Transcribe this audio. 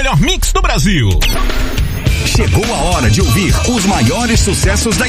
melhor mix do Brasil. Chegou a hora de ouvir os maiores sucessos da